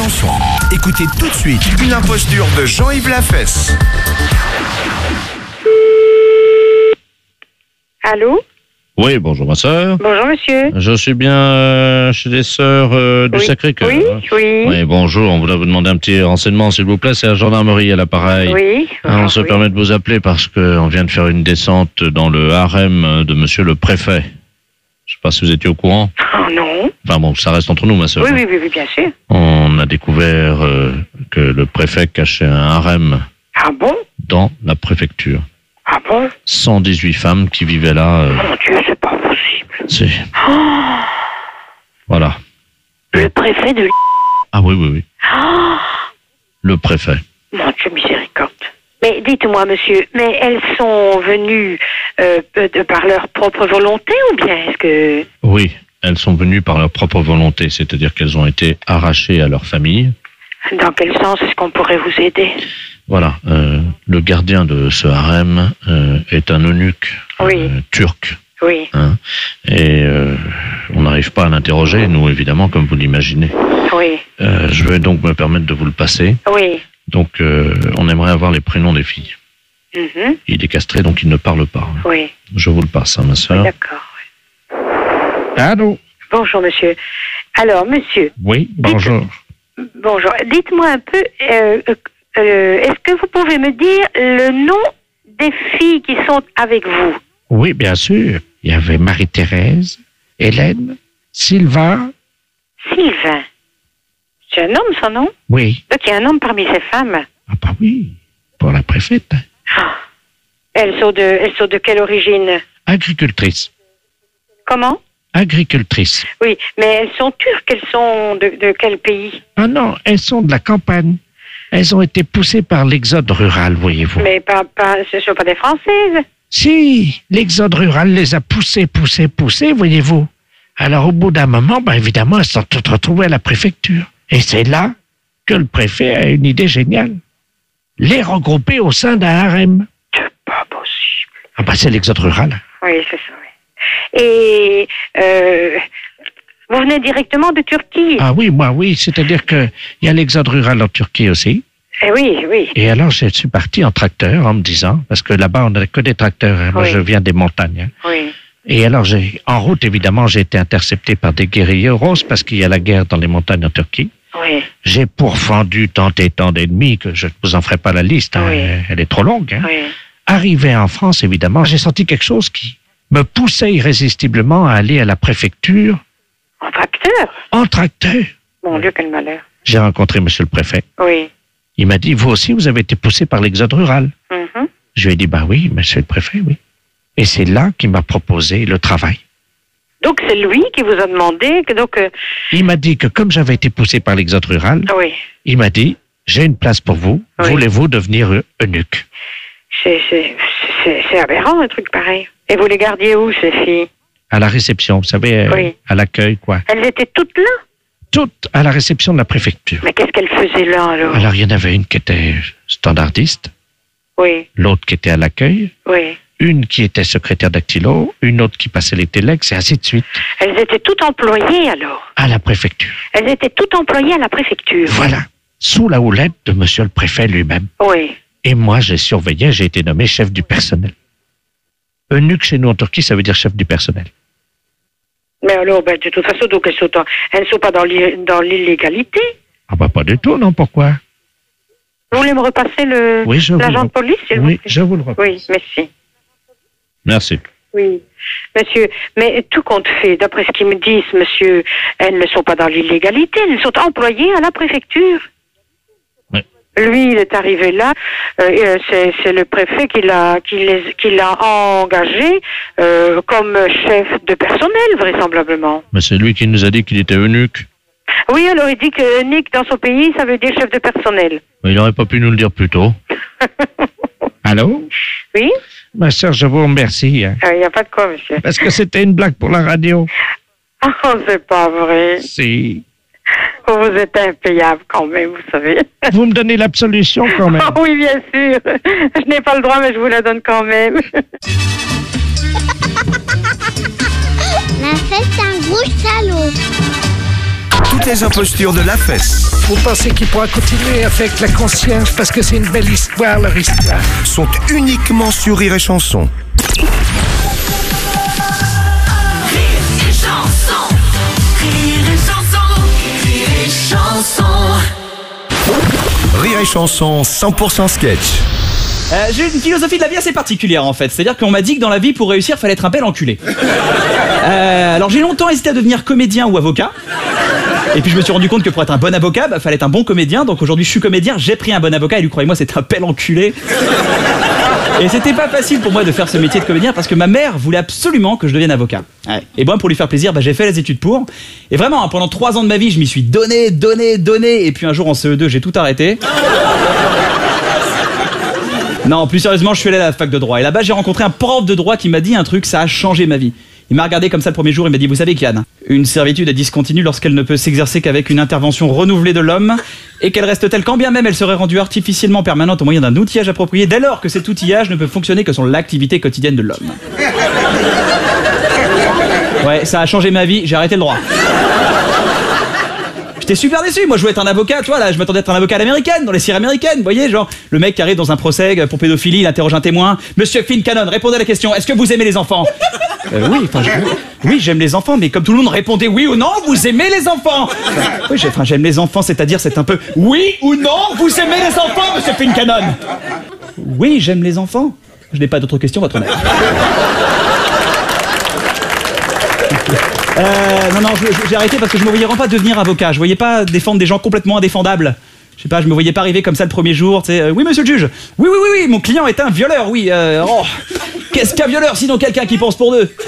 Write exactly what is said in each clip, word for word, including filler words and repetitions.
chanson. Écoutez tout de suite une imposture de Jean-Yves Lafesse. Allô? Oui, bonjour ma sœur. Bonjour monsieur. Je suis bien euh, chez les sœurs euh, du Oui. Sacré-Cœur. Oui, hein. oui. Oui, bonjour, on voulait vous demander un petit renseignement s'il vous plaît, c'est la gendarmerie à l'appareil. Oui. Hein, on se oui. permet de vous appeler parce qu'on vient de faire une descente dans le harem de monsieur le préfet. Je sais pas si vous étiez au courant. Oh non. Enfin bon, ça reste entre nous ma sœur. Oui, oui, oui, oui, bien sûr. On a découvert euh, que le préfet cachait un harem Ah bon? dans la préfecture. Ah bon? cent dix-huit femmes qui vivaient là. euh, Mon Dieu, c'est pas possible. c'est... Oh, Voilà. le préfet de... Ah oui, oui, oui. Oh, Le préfet. mon Dieu, miséricorde. Mais dites-moi, monsieur, mais elles sont venues euh, de par leur propre volonté ou bien est-ce que... Oui, elles sont venues par leur propre volonté, c'est-à-dire qu'elles ont été arrachées à leur famille. Dans quel sens est-ce qu'on pourrait vous aider? Voilà, euh, le gardien de ce harem euh, est un eunuque Oui. euh, turc. Oui, Hein, et euh, on n'arrive pas à l'interroger, nous évidemment, comme vous l'imaginez. oui, Euh, je vais donc me permettre de vous le passer. oui. Donc, euh, on aimerait avoir les prénoms des filles. Mhm, Il est castré, donc il ne parle pas. oui, Je vous le passe, hein, ma soeur. d'accord. Allô? Bonjour, monsieur. Alors, monsieur, Oui, bonjour. bonjour. Dites-moi un peu, euh, euh, est-ce que vous pouvez me dire le nom des filles qui sont avec vous? Oui, bien sûr. Il y avait Marie-Thérèse, Hélène, Sylvain. Sylvain. C'est un homme, son nom? Oui. Donc, il y a un homme parmi ces femmes. Ah bah oui, pour la préfète. Ah. Elles sont de, elles sont de quelle origine? Agricultrice. Comment? Agricultrice. Oui, mais elles sont turques, elles sont de, de quel pays? Ah non, elles sont de la campagne. Elles ont été poussées par l'exode rural, voyez-vous. Mais pas, pas, ce ne sont pas des Françaises. Si, l'exode rural les a poussées, poussées, poussées, voyez-vous. Alors au bout d'un moment, ben évidemment, elles sont toutes retrouvées à la préfecture. Et c'est là que le préfet a une idée géniale. Les regrouper au sein d'un harem. C'est pas possible. Ah ben c'est l'exode rural. Oui, c'est ça, oui. Et euh, vous venez directement de Turquie? Ah oui, moi oui, c'est-à-dire que il y a l'exode rural en Turquie aussi. Eh oui, oui. Et alors je suis parti en tracteur en me disant, parce que là-bas on n'a que des tracteurs, hein. Moi Oui. je viens des montagnes. hein. Oui. Et alors j'ai, en route évidemment, j'ai été intercepté par des guérilleros parce qu'il y a la guerre dans les montagnes en Turquie. Oui. J'ai pourfendu tant et tant d'ennemis que je ne vous en ferai pas la liste, hein. Oui. elle, elle est trop longue. hein. Oui. Arrivé en France évidemment, j'ai senti quelque chose qui me poussait irrésistiblement à aller à la préfecture En tracteur? en tracteur. Mon Dieu, quel malheur. J'ai rencontré monsieur le préfet. Oui. Il m'a dit, vous aussi, vous avez été poussé par l'exode rural. Mhm. Je lui ai dit, bah oui, monsieur le préfet, oui. Et c'est là qu'il m'a proposé le travail. Donc, c'est lui qui vous a demandé que donc... euh, Il m'a dit que comme j'avais été poussé par l'exode rural, oui. il m'a dit, j'ai une place pour vous, Oui. voulez-vous devenir eu- eunuque? C'est, c'est, c'est, c'est aberrant, un truc pareil. Et vous les gardiez où, ces filles? À la réception, vous savez, euh, Oui. à l'accueil, quoi. Elles étaient toutes là? Toutes à la réception de la préfecture. Mais qu'est-ce qu'elles faisaient là, alors? Alors, il y en avait une qui était standardiste, Oui, l'autre qui était à l'accueil, oui. une qui était secrétaire dactylo, une autre qui passait les téléx, et ainsi de suite, Elles étaient toutes employées, alors? à la préfecture. Elles étaient toutes employées à la préfecture? Voilà, sous la houlette de monsieur le préfet lui-même. Oui. Et moi, j'ai surveillé, j'ai été nommé chef du personnel. Eunuque chez nous en Turquie, ça veut dire chef du personnel. Mais alors, ben, de toute façon, donc elles sont, en- elles ne sont pas dans l'i- dans l'illégalité. Ah bah pas du tout, non, pourquoi? Vous voulez me repasser le Oui, je vous l'agent le- de police, s'il Oui, vous plaît? je vous le repasse. Oui, merci. Merci. Oui, monsieur, mais tout compte fait, d'après ce qu'ils me disent, monsieur, elles ne sont pas dans l'illégalité, elles sont employées à la préfecture. Ouais. Lui, il est arrivé là, euh, et, euh, c'est, c'est le préfet qui l'a, qui les, qui l'a engagé euh, comme chef de personnel, vraisemblablement. Mais c'est lui qui nous a dit qu'il était eunuque. Oui, alors il dit que Nick, dans son pays, ça veut dire chef de personnel. Mais il n'aurait pas pu nous le dire plus tôt. Allô? Oui, Ma sœur, je vous remercie, hein, il n'y a pas de quoi, monsieur. parce que c'était une blague pour la radio. Oh, c'est pas vrai. Si. Vous êtes impayable quand même, vous savez. Vous me donnez l'absolution quand même. Ah oui, bien sûr. Je n'ai pas le droit, mais je vous la donne quand même. La fesse, c'est un gros salaud. Toutes les impostures de Lafesse. Vous pensez qu'il pourra continuer avec la concierge parce que c'est une belle histoire, leur histoire. Sont uniquement sur Rire et Chanson. Rire et Chanson, cent pour cent sketch. Euh, j'ai une philosophie de la vie assez particulière en fait. C'est-à-dire qu'on m'a dit que dans la vie, pour réussir, fallait être un bel enculé. Euh, alors j'ai longtemps hésité à devenir comédien ou avocat. Et puis je me suis rendu compte que pour être un bon avocat, bah, fallait être un bon comédien. Donc aujourd'hui je suis comédien, j'ai pris un bon avocat et lui, croyez-moi, c'est un bel enculé. Et c'était pas facile pour moi de faire ce métier de comédien parce que ma mère voulait absolument que je devienne avocat. Ouais. Et moi, pour lui faire plaisir, bah, j'ai fait les études pour. Et vraiment, hein, pendant trois ans de ma vie, je m'y suis donné, donné, donné. Et puis un jour en C E deux, j'ai tout arrêté. Non, plus sérieusement, je suis allé à la fac de droit. Et là-bas, j'ai rencontré un prof de droit qui m'a dit un truc, ça a changé ma vie. Il m'a regardé comme ça le premier jour, il m'a dit, vous savez Kian, une servitude est discontinue lorsqu'elle ne peut s'exercer qu'avec une intervention renouvelée de l'homme et qu'elle reste telle quand bien même elle serait rendue artificiellement permanente au moyen d'un outillage approprié dès lors que cet outillage ne peut fonctionner que sur l'activité quotidienne de l'homme. Ouais, ça a changé ma vie, j'ai arrêté le droit. J'étais super déçu, moi je voulais être un avocat, tu vois, là je m'attendais à être un avocat à l'américaine, dans les séries américaines, vous voyez, genre le mec qui arrive dans un procès pour pédophilie, il interroge un témoin, Monsieur Finn Cannon, répondez à la question, est-ce que vous aimez les enfants? euh, Oui, enfin, je... oui, j'aime les enfants, mais comme tout le monde répondait oui ou non, vous aimez les enfants? Oui, j'ai... enfin, j'aime les enfants, c'est-à-dire c'est un peu oui ou non, vous aimez les enfants, Monsieur Finn Cannon? Oui, j'aime les enfants. Je n'ai pas d'autres questions, votre honneur. Euh, non, non, je, je, j'ai arrêté parce que je me voyais vraiment pas devenir avocat. Je voyais pas défendre des gens complètement indéfendables. Je sais pas, je me voyais pas arriver comme ça le premier jour, tu sais. Euh, oui, monsieur le juge. Oui, oui, oui, oui, mon client est un violeur, oui. Euh, oh, qu'est-ce qu'un violeur sinon quelqu'un qui pense pour deux?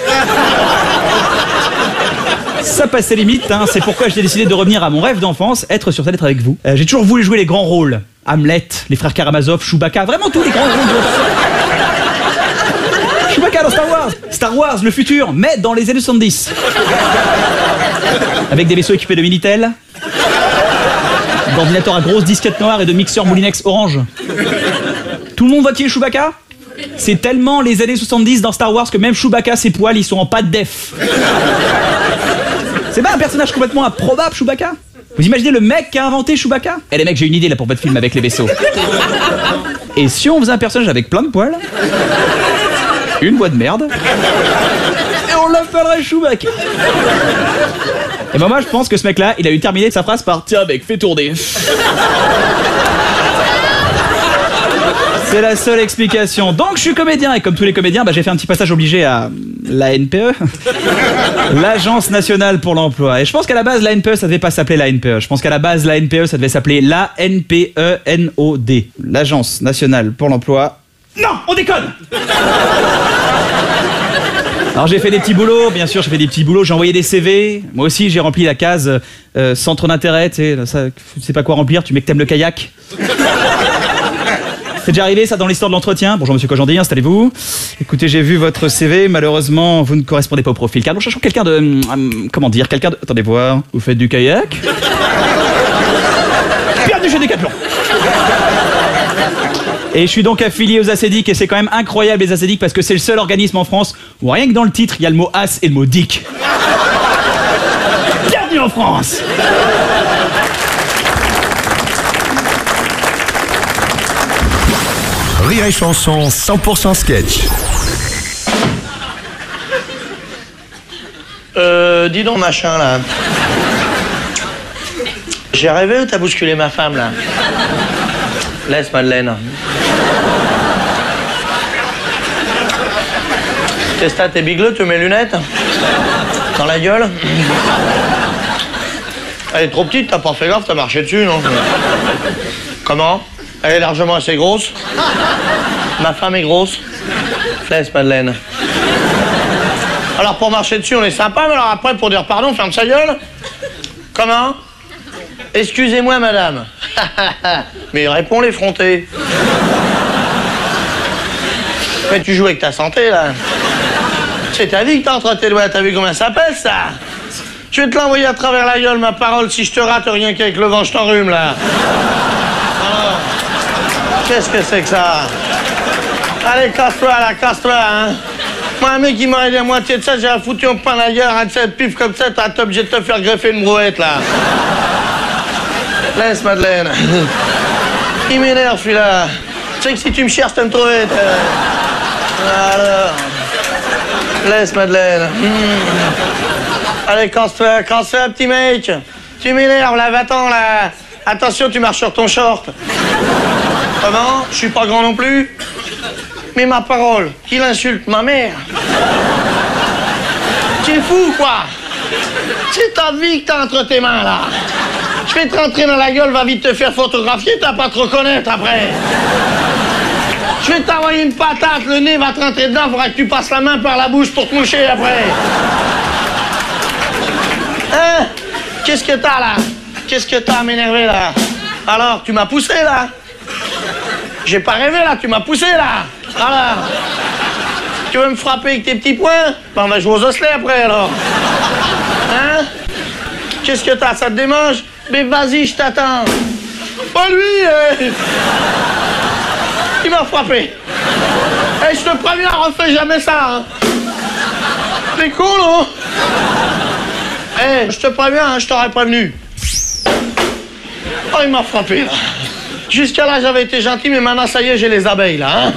Ça passait limite, hein. C'est pourquoi j'ai décidé de revenir à mon rêve d'enfance, être sur scène, être avec vous. Euh, j'ai toujours voulu jouer les grands rôles. Hamlet, les frères Karamazov, Chewbacca, vraiment tous les grands rôles. Chewbacca dans Star Wars. Star Wars, le futur, mais dans les années soixante-dix. Avec des vaisseaux équipés de Minitel, d'ordinateurs à grosse disquette noire et de mixeurs Moulinex orange. Tout le monde voit qui est Chewbacca? C'est tellement les années soixante-dix dans Star Wars que même Chewbacca, ses poils, ils sont en pas de def. C'est pas un personnage complètement improbable, Chewbacca? Vous imaginez le mec qui a inventé Chewbacca? Eh les mecs, j'ai une idée là pour votre film avec les vaisseaux. Et si on faisait un personnage avec plein de poils, une voix de merde, et on l'appellerait Chewbacca. Et ben moi je pense que ce mec là, il a eu terminé sa phrase par tiens mec, fais tourner. C'est la seule explication. Donc je suis comédien et comme tous les comédiens, bah, j'ai fait un petit passage obligé à l'A N P E, l'Agence Nationale pour l'Emploi. Et je pense qu'à la base l'A N P E ça devait pas s'appeler l'A N P E. Je pense qu'à la base l'A N P E ça devait s'appeler l'A N P E N O D, l'Agence Nationale pour l'Emploi. Non, on déconne. Alors j'ai fait des petits boulots, bien sûr j'ai fait des petits boulots, j'ai envoyé des C V. Moi aussi j'ai rempli la case euh, centre d'intérêt, tu sais, ça, tu sais pas quoi remplir, tu mets que t'aimes le kayak. C'est déjà arrivé ça dans l'histoire de l'entretien? Bonjour monsieur Kojandi, installez-vous. Écoutez, j'ai vu votre C V, malheureusement vous ne correspondez pas au profil. Car nous cherchons quelqu'un de... Hum, comment dire, quelqu'un de... Attendez voir, vous faites du kayak? Bienvenue chez Decathlon. Et je suis donc affilié aux Acédiques et c'est quand même incroyable les Acédiques parce que c'est le seul organisme en France où rien que dans le titre il y a le mot as et le mot dick. Bienvenue en France. Rire et Chanson, cent pour cent sketch. Euh, dis donc machin là. J'ai rêvé ou t'as bousculé ma femme là? Laisse Madeleine. Qu'est-ce que t'as, t'es bigleux, tu mets mes lunettes? Dans la gueule? Elle est trop petite, t'as pas fait gaffe, t'as marché dessus, non? Comment? Elle est largement assez grosse. Ma femme est grosse. Laisse Madeleine. Alors pour marcher dessus, on est sympa, mais alors après pour dire pardon, ferme sa gueule. Comment? Excusez-moi madame. Mais réponds l'effronté. Mais tu joues avec ta santé là. C'est ta vie que t'as entre tes doigts, t'as vu comment ça pèse ça? Je vais te l'envoyer à travers la gueule, ma parole, si je te rate rien qu'avec le vent, je t'enrhume là. Alors, qu'est-ce que c'est que ça? Allez, casse-toi là, casse-toi, hein. Moi, un mec qui m'aurait dit à moitié de ça, j'ai foutu au pain la gueule, un de ces pif comme ça, t'as été obligé de te faire greffer une brouette là. Laisse, Madeleine. Il m'énerve, celui-là. Tu sais que si tu me cherches, tu vas me trouver. Alors... Laisse, Madeleine. Mmh. Allez, casse-toi, casse-toi, petit mec. Tu m'énerves, là, va-t'en, là. Attention, tu marches sur ton short. Comment? Je suis pas grand non plus. Mais ma parole, qu'il insulte ma mère. Tu es fou, quoi? C'est ta vie que t'as entre tes mains, là. Je vais te rentrer dans la gueule, va vite te faire photographier, t'as pas te reconnaître après. Je vais t'envoyer une patate, le nez va te rentrer dedans, faudra que tu passes la main par la bouche pour te moucher après. Hein? Qu'est-ce que t'as, là? Qu'est-ce que t'as à m'énerver, là? Alors, tu m'as poussé, là? J'ai pas rêvé, là, tu m'as poussé, là. Alors, tu veux me frapper avec tes petits poings? Ben, on va jouer aux osselets après, alors. Hein? Qu'est-ce que t'as? Ça te démange? Mais vas-y, je t'attends. Pas lui, eh. Il m'a frappé. Eh, je te préviens, refais jamais ça, hein. T'es con, non? Eh, je te préviens, hein, je t'aurais prévenu. Oh, il m'a frappé, là. Jusqu'à là, j'avais été gentil, mais maintenant, ça y est, j'ai les abeilles, là, hein.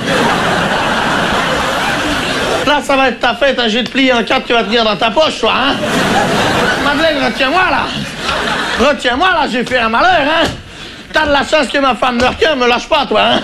Là, ça va être ta fête, hein. Je vais te plier en quatre, tu vas tenir dans ta poche, toi, hein. Madeleine, retiens-moi, là. Retiens-moi, là, j'ai fait un malheur, hein. T'as de la chance que ma femme me retient, me lâche pas, toi, hein.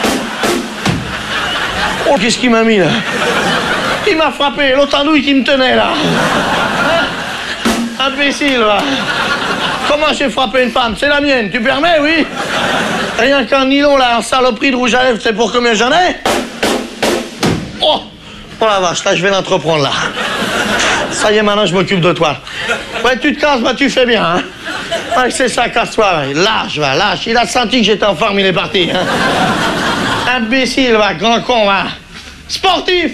Oh, qu'est-ce qu'il m'a mis, là? Il m'a frappé, l'autre andouille qui me tenait, là. Hein? Imbécile, va. Comment j'ai frappé une femme? C'est la mienne, tu permets, oui? Rien qu'un nylon, là, en saloperie de rouge à lèvres, c'est pour combien j'en ai? Oh! Oh la vache, là, je vais l'entreprendre, là. Ça y est, maintenant, je m'occupe de toi. Ouais, tu te casses, bah, tu fais bien, hein. Ouais, c'est ça, casse-toi, ouais. Lâche, va, lâche. Il a senti que j'étais en forme, il est parti, hein. Imbécile, va, grand con, va. Sportif!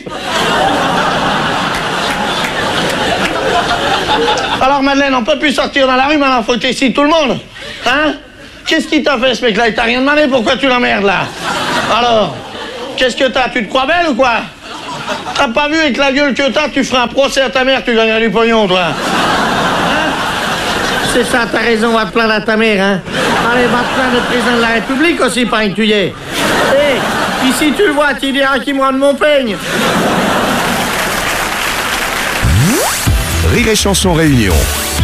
Alors, Madeleine, on peut plus sortir dans la rue, maintenant, faut que t'excites tout le monde. Hein? Qu'est-ce qui t'a fait, ce mec-là? Il t'a rien demandé, pourquoi tu l'emmerdes, là? Alors, qu'est-ce que t'as? Tu te crois belle ou quoi? T'as pas vu avec la gueule que t'as, tu feras un procès à ta mère, tu gagneras du pognon, toi. Hein? C'est ça, t'as raison, va te plaindre à ta mère, hein. Allez, va te plaindre le président de la République aussi, pareil que tu y es. Hé, hey, ici tu le vois, tu diras qu'il me rende mon peigne. Rire et Chanson Réunion.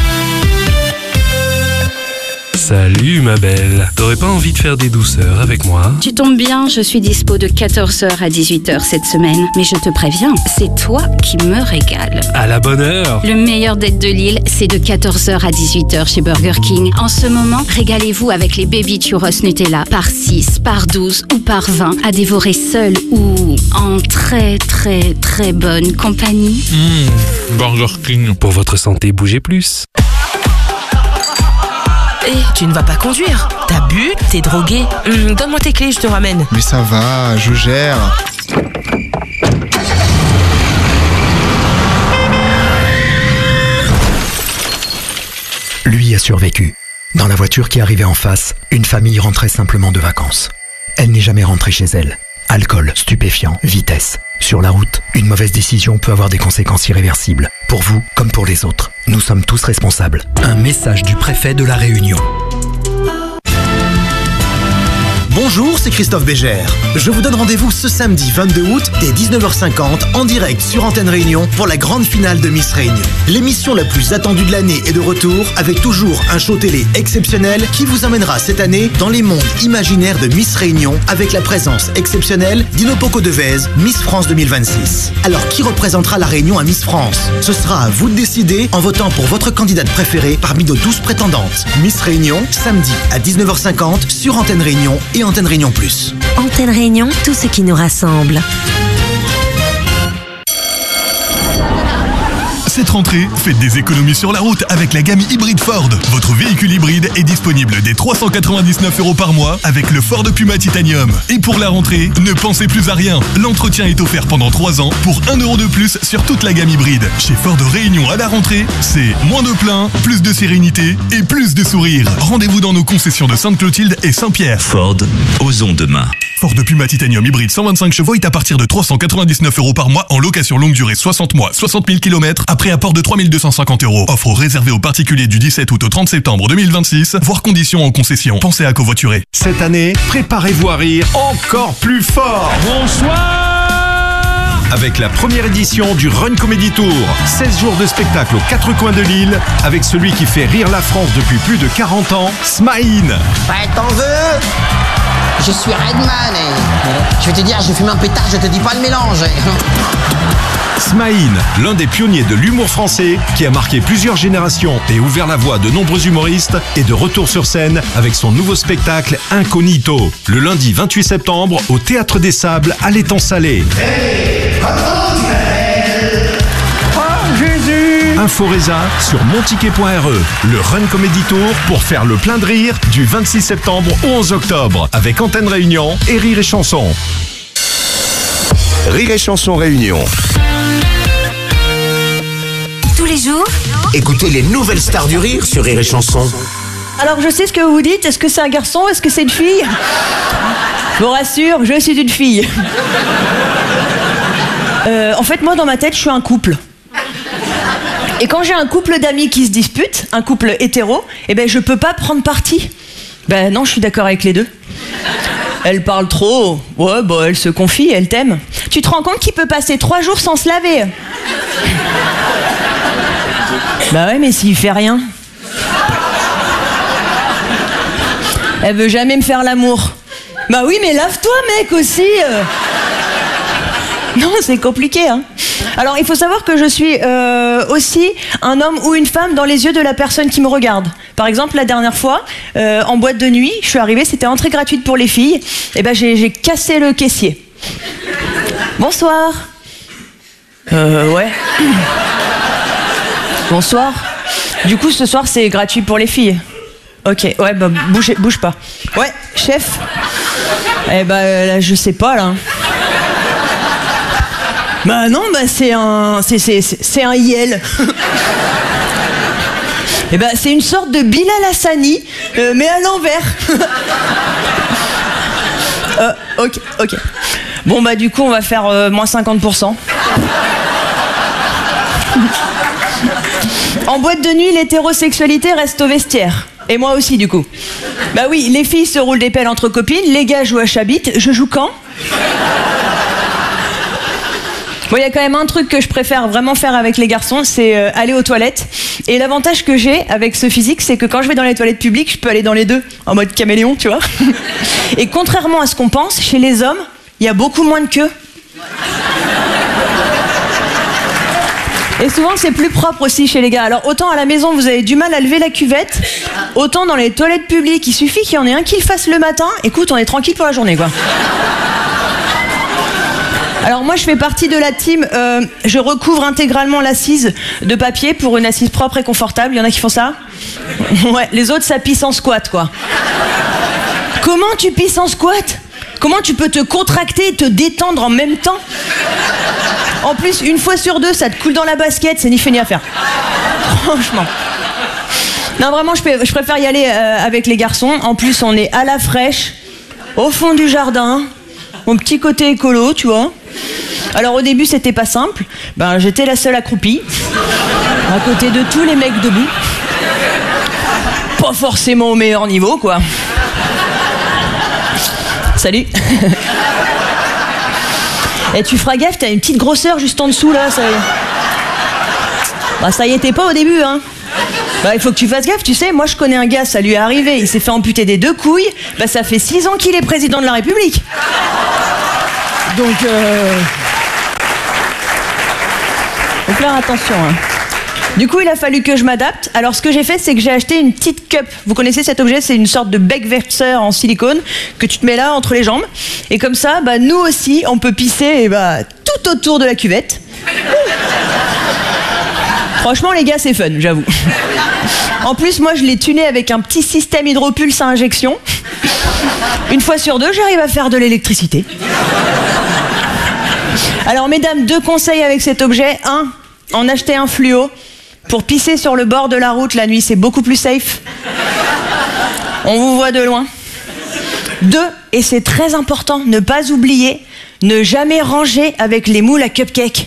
Salut ma belle, t'aurais pas envie de faire des douceurs avec moi? Tu tombes bien, je suis dispo de quatorze heures à dix-huit heures cette semaine. Mais je te préviens, c'est toi qui me régales. À la bonne heure. Le meilleur date de Lille, c'est de quatorze heures à dix-huit heures chez Burger King. En ce moment, régalez-vous avec les Baby Churros Nutella par six, par douze ou par vingt à dévorer seul ou en très très très bonne compagnie. Mmh, Burger King. Pour votre santé, bougez plus. Hé, hey, tu ne vas pas conduire. T'as bu, t'es drogué. Hum, donne-moi tes clés, je te ramène. Mais ça va, je gère. Lui a survécu. Dans la voiture qui arrivait en face, une famille rentrait simplement de vacances. Elle n'est jamais rentrée chez elle. Alcool, stupéfiants, vitesse. Sur la route, une mauvaise décision peut avoir des conséquences irréversibles. Pour vous comme pour les autres. Nous sommes tous responsables. Un message du préfet de La Réunion. Bonjour, c'est Christophe Bégère. Je vous donne rendez-vous ce samedi vingt-deux août dès dix-neuf heures cinquante en direct sur Antenne Réunion pour la grande finale de Miss Réunion. L'émission la plus attendue de l'année est de retour avec toujours un show télé exceptionnel qui vous emmènera cette année dans les mondes imaginaires de Miss Réunion avec la présence exceptionnelle d'Inopoko Devez, Miss France deux mille vingt-six. Alors qui représentera la Réunion à Miss France? Ce sera à vous de décider en votant pour votre candidate préférée parmi nos douze prétendantes. Miss Réunion, samedi à dix-neuf heures cinquante sur Antenne Réunion et Antenne Réunion Plus. Antenne Réunion, tout ce qui nous rassemble. Cette rentrée, faites des économies sur la route avec la gamme hybride Ford. Votre véhicule hybride est disponible dès trois cent quatre-vingt-dix-neuf euros par mois avec le Ford Puma Titanium. Et pour la rentrée, ne pensez plus à rien. L'entretien est offert pendant trois ans pour un euro de plus sur toute la gamme hybride. Chez Ford Réunion à la rentrée, c'est moins de plein, plus de sérénité et plus de sourire. Rendez-vous dans nos concessions de Sainte-Clotilde et Saint-Pierre. Ford, osons demain. Ford Puma Titanium hybride cent vingt-cinq chevaux est à partir de trois cent quatre-vingt-dix-neuf euros par mois en location longue durée soixante mois, soixante mille kilomètres, après apport de trois mille deux cent cinquante euros. Offre réservée aux particuliers du dix-sept août au trente septembre deux mille vingt-six, voire conditions en concession. Pensez à covoiturer. Cette année, préparez-vous à rire encore plus fort. Bonsoir. Avec la première édition du Run Comedy Tour. seize jours de spectacle aux quatre coins de l'île avec celui qui fait rire la France depuis plus de quarante ans, Smaïn. Ouais, t'en veux? Je suis Redman et je vais te dire, je fume un pétard, je te dis pas le mélange. Smaïn, l'un des pionniers de l'humour français qui a marqué plusieurs générations et ouvert la voie à de nombreux humoristes, est de retour sur scène avec son nouveau spectacle Incognito, le lundi vingt-huit septembre au Théâtre des Sables à l'Étang Salé. Inforesa sur monticket point r e. Le Run Comedy Tour pour faire le plein de rire du vingt-six septembre au onze octobre avec Antenne Réunion et Rire et Chanson. Rire et Chanson Réunion. Tous les jours, Écoutez les nouvelles stars du rire sur Rire et Chanson. Alors je sais ce que vous dites, est-ce que c'est un garçon, est-ce que c'est une fille? Je vous rassure, je suis une fille. Euh, en fait, moi dans ma tête, je suis un couple. Et quand j'ai un couple d'amis qui se disputent, un couple hétéro, eh ben je peux pas prendre parti. Ben non, je suis d'accord avec les deux. Elle parle trop, ouais, bah elle se confie, elle t'aime. Tu te rends compte qu'il peut passer trois jours sans se laver? Bah ouais, mais s'il fait rien. Elle veut jamais me faire l'amour. Bah oui, mais lave-toi, mec, aussi. Non, c'est compliqué, hein. Alors, il faut savoir que je suis euh, aussi un homme ou une femme dans les yeux de la personne qui me regarde. Par exemple, la dernière fois, euh, en boîte de nuit, je suis arrivée, c'était entrée gratuite pour les filles. Et ben, j'ai, j'ai cassé le caissier. Bonsoir. Euh, ouais. Bonsoir. Du coup, ce soir, c'est gratuit pour les filles. Ok, ouais, bah, bouge, bouge pas. Ouais, chef. Eh ben, là, je sais pas, là. Bah non, bah c'est un... c'est, c'est, c'est un Yel. Et bah c'est une sorte de Bilal Hassani, euh, mais à l'envers. euh, ok, ok. Bon bah du coup on va faire euh, moins cinquante pour cent. En boîte de nuit, l'hétérosexualité reste au vestiaire. Et moi aussi du coup. Bah oui, les filles se roulent des pelles entre copines, les gars jouent à Chabit. Je joue quand ? Bon, il y a quand même un truc que je préfère vraiment faire avec les garçons, c'est euh, aller aux toilettes. Et l'avantage que j'ai avec ce physique, c'est que quand je vais dans les toilettes publiques, je peux aller dans les deux, en mode caméléon, tu vois. Et contrairement à ce qu'on pense, chez les hommes, il y a beaucoup moins de queue. Et souvent, c'est plus propre aussi chez les gars. Alors, autant à la maison, vous avez du mal à lever la cuvette, autant dans les toilettes publiques, il suffit qu'il y en ait un qui le fasse le matin. Écoute, on est tranquille pour la journée, quoi. Alors moi je fais partie de la team, euh, je recouvre intégralement l'assise de papier pour une assise propre et confortable. Il y en a qui font ça? Ouais, les autres ça pisse en squat quoi. Comment tu pisses en squat? Comment tu peux te contracter et te détendre en même temps? En plus, une fois sur deux, ça te coule dans la basket, c'est ni fait ni à faire. Franchement. Non vraiment, je, je préfère y aller euh, avec les garçons. En plus, on est à la fraîche, au fond du jardin. Mon petit côté écolo, tu vois. Alors au début c'était pas simple, ben j'étais la seule accroupie, à côté de tous les mecs debout. Pas forcément au meilleur niveau quoi. Salut. Et tu feras gaffe, t'as une petite grosseur juste en dessous là, ça y est. Bah ça y était pas au début hein. Bah il faut que tu fasses gaffe, tu sais, moi je connais un gars, ça lui est arrivé, il s'est fait amputer des deux couilles, bah ça fait six ans qu'il est président de la République. Donc euh... faut faire attention hein. Du coup il a fallu que je m'adapte. Alors ce que j'ai fait c'est que j'ai acheté une petite cup. Vous connaissez cet objet? C'est une sorte de bec verseur en silicone que tu te mets là entre les jambes. Et comme ça, bah, nous aussi on peut pisser et bah, tout autour de la cuvette. Franchement les gars c'est fun, j'avoue. En plus moi je l'ai tuné avec un petit système hydropulse à injection. Une fois sur deux j'arrive à faire de l'électricité. Alors mesdames, deux conseils avec cet objet. Un, en acheter un fluo. Pour pisser sur le bord de la route la nuit, c'est beaucoup plus safe. On vous voit de loin. Deux, et c'est très important, ne pas oublier, ne jamais ranger avec les moules à cupcake.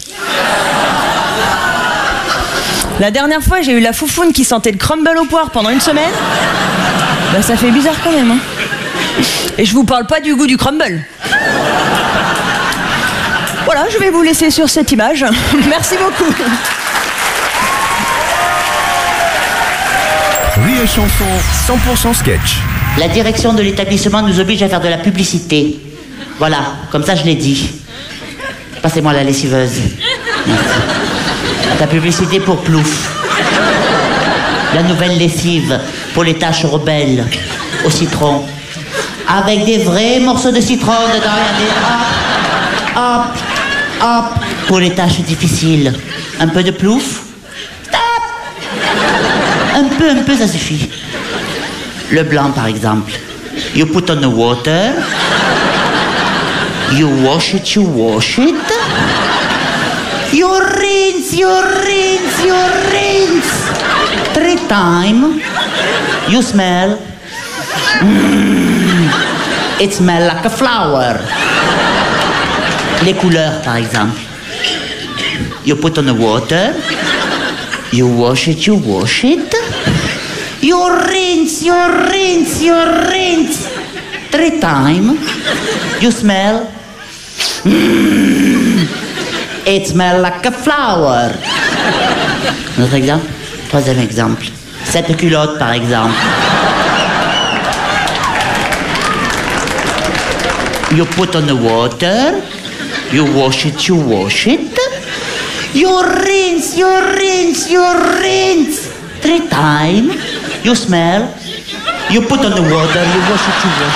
La dernière fois, j'ai eu la foufoune qui sentait le crumble aux poires pendant une semaine. Bah, ça fait bizarre quand même, hein. Et je vous parle pas du goût du crumble. Voilà, je vais vous laisser sur cette image. Merci beaucoup. Rire et chanson, cent pour cent sketch. La direction de l'établissement nous oblige à faire de la publicité. Voilà, comme ça je l'ai dit. Passez-moi la lessiveuse. Merci. La publicité pour Plouf. La nouvelle lessive pour les taches rebelles au citron. Avec des vrais morceaux de citron dedans. Regardez. Hop, hop, hop. Pour les tâches difficiles. Un peu de Plouf. Stop. Un peu, un peu, ça suffit. Le blanc, par exemple. You put on the water. You wash it, you wash it. You rinse, you rinse, you rinse. Three times. You smell. Mm. It smells like a flower. Les couleurs, par exemple. You put on the water. You wash it, you wash it. You rinse, you rinse, you rinse. Three times. You smell. Mm. It smells like a flower. Notre exemple. Troisième exemple. Cette culotte, par exemple. You put on the water. You wash it, you wash it. You rinse, you rinse, you rinse. Three times. You smell. You put on the water. You wash it, you wash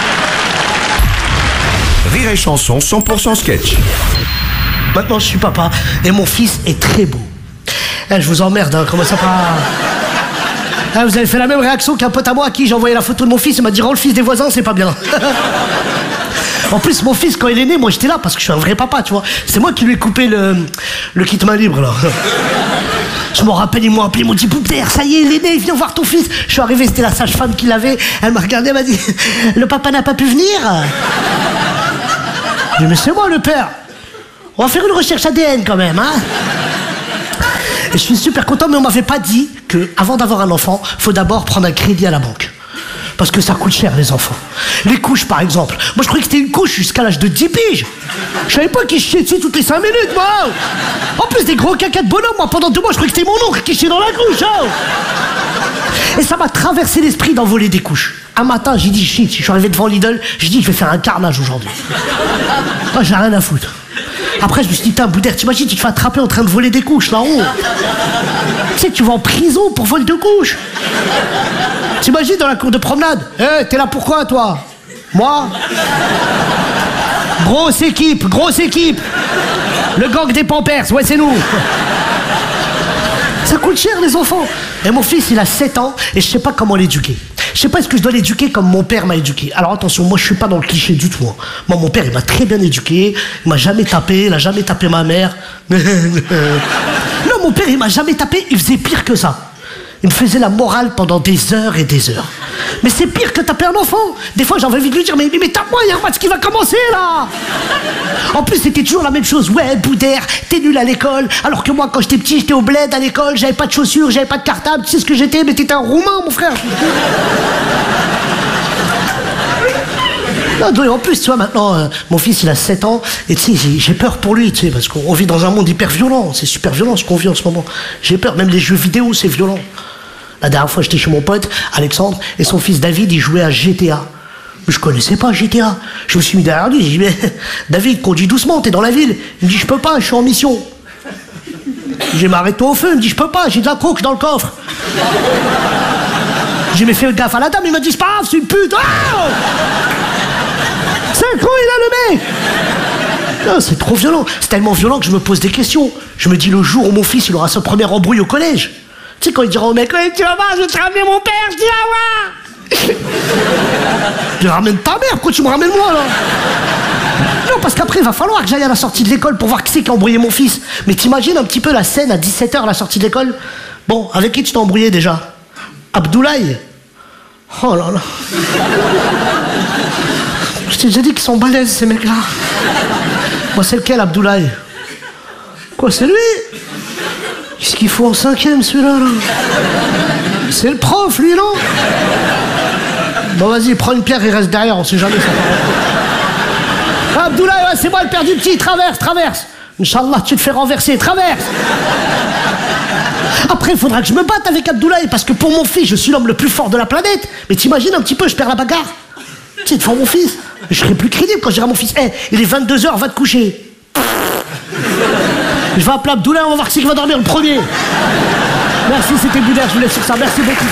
it. Rire et chanson, cent pour cent sketch. Maintenant, je suis papa et mon fils est très beau. Eh, je vous emmerde, hein, comment ça pas... Eh, vous avez fait la même réaction qu'un pote à moi à qui j'ai envoyé la photo de mon fils. Il m'a dit, rends le fils des voisins, c'est pas bien. En plus, mon fils, quand il est né, moi j'étais là parce que je suis un vrai papa, tu vois. C'est moi qui lui ai coupé le, le kit main libre, là. Je m'en rappelle, ils m'ont appelé, ils m'ont dit, Boubert, ça y est, il est né, viens voir ton fils. Je suis arrivé, c'était la sage-femme qui l'avait. Elle m'a regardé, elle m'a dit, le papa n'a pas pu venir. J'ai dit, mais c'est moi le père. On va faire une recherche A D N quand même, hein. Et je suis super content, mais on m'avait pas dit que avant d'avoir un enfant, faut d'abord prendre un crédit à la banque. Parce que ça coûte cher, les enfants. Les couches, par exemple. Moi, je croyais que c'était une couche jusqu'à l'âge de dix piges. Je savais pas qu'il chiait dessus toutes les cinq minutes, moi. En plus, des gros caca de bonhomme, moi, pendant deux mois, je croyais que c'était mon oncle qui chiait dans la couche, hein. Et ça m'a traversé l'esprit d'envoler des couches. Un matin, j'ai dit, shit, je suis arrivé devant Lidl, j'ai dit, je vais faire un carnage aujourd'hui. Moi, j'ai rien à foutre. Après, je me suis dit, putain, Boudère, t'imagines, tu te fais attraper en train de voler des couches, là-haut. Tu sais, tu vas en prison pour vol de couches. T'imagines dans la cour de promenade. Eh, hey, t'es là pourquoi, toi? Moi? Grosse équipe, grosse équipe. Le gang des Pampers, ouais, c'est nous. Ça coûte cher, les enfants. Et mon fils, il a sept ans, et je sais pas comment l'éduquer. Je sais pas est-ce que je dois l'éduquer comme mon père m'a éduqué. Alors attention, moi je suis pas dans le cliché du tout. Hein. Moi, mon père, il m'a très bien éduqué. Il m'a jamais tapé, il a jamais tapé ma mère. Non, mon père, il m'a jamais tapé, il faisait pire que ça. Il me faisait la morale pendant des heures et des heures. Mais c'est pire que taper un enfant. Des fois, j'avais envie de lui dire, mais, mais, mais tape-moi, il y a un match qui va commencer, là. En plus, c'était toujours la même chose. Ouais, Boudère, t'es nul à l'école. Alors que moi, quand j'étais petit, j'étais au bled à l'école, j'avais pas de chaussures, j'avais pas de cartable. Tu sais ce que j'étais? Mais t'étais un Roumain, mon frère. Non, en plus, tu vois, maintenant, euh, mon fils, il a sept ans, et tu sais, j'ai peur pour lui, tu sais, parce qu'on vit dans un monde hyper violent. C'est super violent ce qu'on vit en ce moment. J'ai peur, même les jeux vidéo, c'est violent. La dernière fois, j'étais chez mon pote, Alexandre, et son fils David, il jouait à G T A. Je connaissais pas G T A. Je me suis mis derrière lui, j'ai dit, mais David, conduis doucement, t'es dans la ville. Il me dit, je peux pas, je suis en mission. J'ai m'arrêté au feu, il me dit, je peux pas, j'ai de la coke dans le coffre. J'ai mis fait gaffe à la dame, il m'a dit, c'est pas grave, c'est une pute. Oh, cinq ans, il a le mec. Non, c'est trop violent. C'est tellement violent que je me pose des questions. Je me dis, le jour où mon fils, il aura sa première embrouille au collège. Tu sais, quand il dira au mec, ouais, tu vas voir, je vais te ramener mon père, tu vas voir. Je ramène ta mère, pourquoi tu me ramènes moi, là? Non, parce qu'après, il va falloir que j'aille à la sortie de l'école pour voir qui c'est qui a embrouillé mon fils. Mais t'imagines un petit peu la scène à dix-sept heures à la sortie de l'école? Bon, avec qui tu t'es embrouillé déjà? Abdoulaye? Oh là là. t'ai déjà dit qu'ils sont balèzes, ces mecs-là. Moi, c'est lequel, Abdoulaye? Quoi, c'est lui? Qu'est-ce qu'il faut en cinquième, celui-là, là, c'est le prof, lui, non? Bon, vas-y, prends une pierre, il reste derrière, on sait jamais ça. Ah, Abdoulaye, ouais, c'est moi le père du petit, traverse, traverse. Inch'Allah, tu te fais renverser, traverse. Après, il faudra que je me batte avec Abdoulaye, parce que pour mon fils, je suis l'homme le plus fort de la planète. Mais t'imagines un petit peu, je perds la bagarre. Tu sais, devant mon fils, je serai plus crédible quand je dirai à mon fils, hé, hey, il est vingt-deux heures, va te coucher. Je vais appeler Abdoulaye, on va voir qui va dormir le premier. Merci, c'était Boudère, je vous laisse sur ça. Merci beaucoup.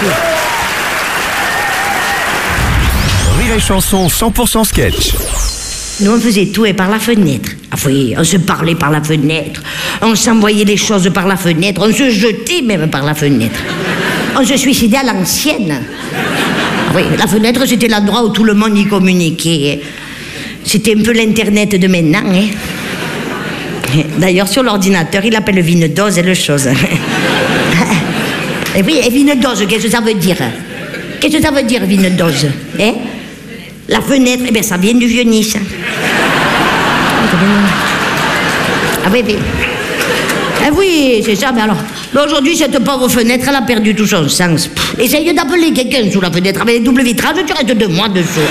Rire et chanson cent pour cent sketch. Nous, on faisait tout et par la fenêtre. Ah oui, on se parlait par la fenêtre. On s'envoyait les choses par la fenêtre. On se jetait même par la fenêtre. On se suicidait à l'ancienne. Ah oui, la fenêtre, c'était l'endroit où tout le monde y communiquait. C'était un peu l'Internet de maintenant. Hein. D'ailleurs, sur l'ordinateur, il appelle Vinedose et le chose. Et oui, et Vinedose, qu'est-ce que ça veut dire? Qu'est-ce que ça veut dire, Vinedose? Hein? La fenêtre, eh bien, ça vient du vieux Nice. Ah oui, oui. Ah oui, c'est ça, mais alors... Mais aujourd'hui, cette pauvre fenêtre, elle a perdu tout son sens. Pff, essaye d'appeler quelqu'un sous la fenêtre avec les doubles vitrages, tu restes deux mois dessous.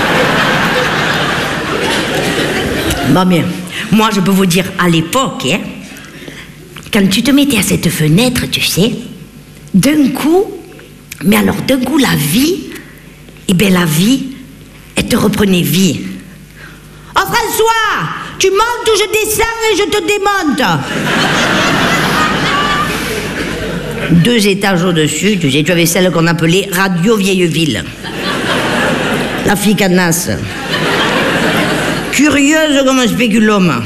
Bon, bien. Moi, je peux vous dire, à l'époque, hein, quand tu te mettais à cette fenêtre, tu sais, d'un coup, mais alors d'un coup, la vie, eh bien, la vie, elle te reprenait vie. Oh, François, tu montes ou je descends et je te démonte. Deux étages au-dessus, tu sais, tu avais celle qu'on appelait Radio Vieilleville. La fille canasse. Curieuse comme un spéculum.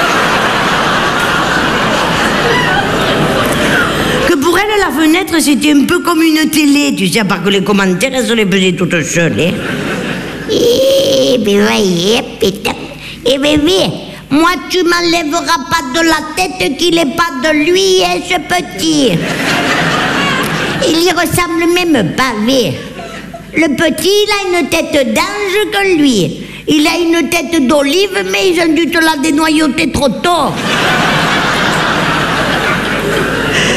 Que pour elle, la fenêtre, c'était un peu comme une télé, tu sais, à part que les commentaires, elles se les faisaient toutes seules, hein. Eh bien, voyez, putain. Eh bien, oui, moi, tu m'enlèveras pas de la tête qu'il n'est pas de lui, hein, ce petit. Il y ressemble même pas, oui. Le petit, il a une tête d'ange que lui. Il a une tête d'olive, mais ils ont dû te la dénoyauter trop tôt.